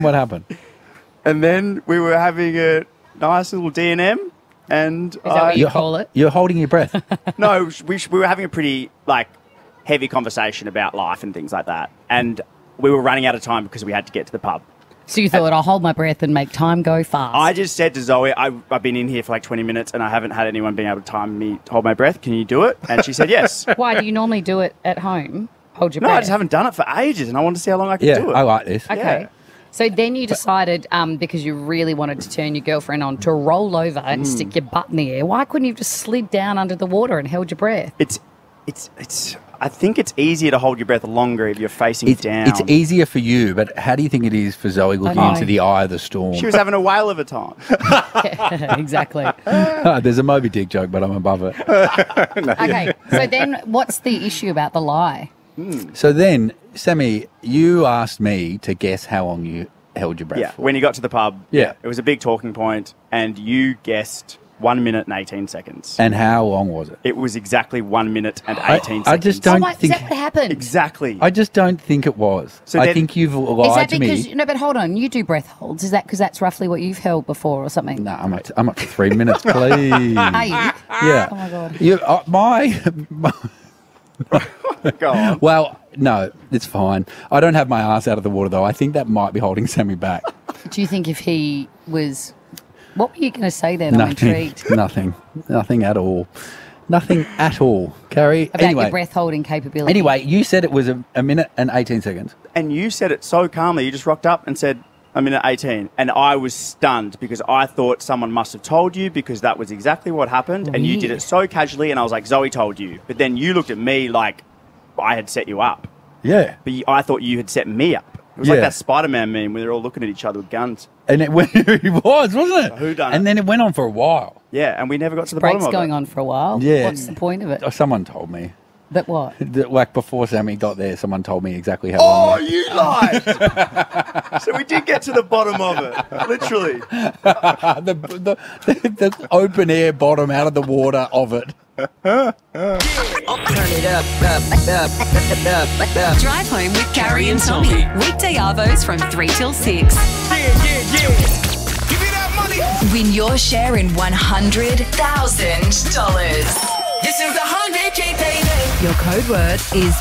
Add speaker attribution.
Speaker 1: What happened?
Speaker 2: And then we were having a nice little D&M. And
Speaker 3: Is that what you call it?
Speaker 1: You're holding your breath.
Speaker 2: No, we were having a pretty, heavy conversation about life and things like that. And we were running out of time because we had to get to the pub.
Speaker 3: So you thought, I'll hold my breath and make time go fast.
Speaker 2: I just said to Zoe, I've been in here for 20 minutes and I haven't had anyone being able to time me to hold my breath. Can you do it? And she said yes.
Speaker 3: Why? Do you normally do it at home? Hold your
Speaker 2: No,
Speaker 3: breath?
Speaker 2: I just haven't done it for ages and I wanted to see how long I could do it.
Speaker 1: I like this.
Speaker 3: Okay.
Speaker 2: Yeah.
Speaker 3: So then you decided, because you really wanted to turn your girlfriend on, to roll over and stick your butt in the air. Why couldn't you have just slid down under the water and held your breath?
Speaker 2: I think it's easier to hold your breath longer if you're facing down.
Speaker 1: It's easier for you, but how do you think it is for Zoe looking into the eye of the storm?
Speaker 2: She was having a whale of a time.
Speaker 3: Exactly.
Speaker 1: There's a Moby Dick joke, but I'm above it.
Speaker 3: Okay, so then what's the issue about the lie?
Speaker 1: So then, Sammy, you asked me to guess how long you held your breath
Speaker 2: Yeah,
Speaker 1: for.
Speaker 2: when you got to the pub,
Speaker 1: Yeah.
Speaker 2: it was a big talking point, and you guessed 1 minute and 18 seconds.
Speaker 1: And how long was it?
Speaker 2: It was exactly 1 minute and 18 seconds.
Speaker 1: I just don't
Speaker 3: Is
Speaker 1: think...
Speaker 3: that what happened?
Speaker 2: Exactly.
Speaker 1: I just don't think it was.
Speaker 2: So
Speaker 1: I
Speaker 2: then-
Speaker 1: think you've
Speaker 3: Is
Speaker 1: lied
Speaker 3: that
Speaker 1: to
Speaker 3: because...
Speaker 1: me.
Speaker 3: No, but hold on. You do breath holds. Is that because that's roughly what you've held before or something?
Speaker 1: No, I'm up to 3 minutes, please.
Speaker 3: Are you?
Speaker 1: Yeah.
Speaker 3: Oh, my God.
Speaker 2: Go on.
Speaker 1: Well, no, it's fine. I don't have my ass out of the water, though. I think that might be holding Sammy back.
Speaker 3: Do you think if he was... What were you going to say then? I'm intrigued.
Speaker 1: Nothing at all. Nothing at all, Carrie.
Speaker 3: About your breath holding capability.
Speaker 1: Anyway, you said it was a minute and 18 seconds.
Speaker 2: And you said it so calmly. You just rocked up and said, 1 minute 18. And I was stunned because I thought someone must have told you because that was exactly what happened. And you did it so casually. And I was like, Zoe told you. But then you looked at me like I had set you up.
Speaker 1: Yeah.
Speaker 2: But I thought you had set me up. It was like that Spider-Man meme where they're all looking at each other with guns.
Speaker 1: And it was, wasn't it?
Speaker 2: Who done it?
Speaker 1: And then it went on for a while.
Speaker 2: Yeah, and we never got to the bottom
Speaker 3: Break's
Speaker 2: of
Speaker 3: going
Speaker 2: it.
Speaker 3: on for a while.
Speaker 1: Yeah.
Speaker 3: What's the point of it?
Speaker 1: Someone told me.
Speaker 3: That what?
Speaker 1: Like before Sammy got there, someone told me exactly how long.
Speaker 2: Oh, you lied! So we did get to the bottom of it, literally.
Speaker 1: the open air bottom out of the water of it.
Speaker 4: Turn it up.
Speaker 5: Drive home with Carrie and Tommy. Weekday arvos from 3 till 6.
Speaker 4: Yeah. Give me that money.
Speaker 5: Win your share in $100,000.
Speaker 4: This is the 100K payday.
Speaker 5: Your code word is